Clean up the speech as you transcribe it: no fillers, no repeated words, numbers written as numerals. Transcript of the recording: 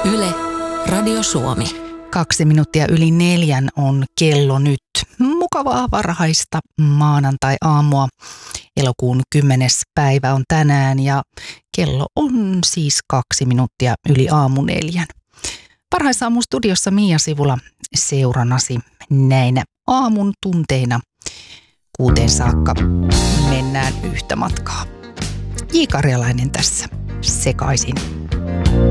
Yle, Radio Suomi. 4:02 on kello nyt. Mukavaa varhaista maanantai-aamua. Elokuun 10. päivä on tänään ja kello on siis 4:02. Varhaisaamun studiossa Mia Sivula seurannasi näinä aamun tunteina. 6 saakka mennään yhtä matkaa. J. Karjalainen tässä sekaisin.